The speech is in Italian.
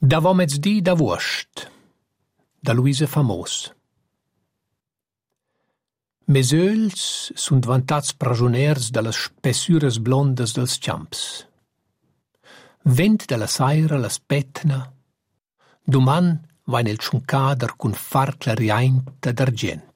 Da Vomezdi da Vuost, da Luisa Famos. Mes ögls sun vantats prigioniers de las spessures blondas dels champs. Vent de la saira las petna, duman vain el tschuncader cun farcla riainta d'argent.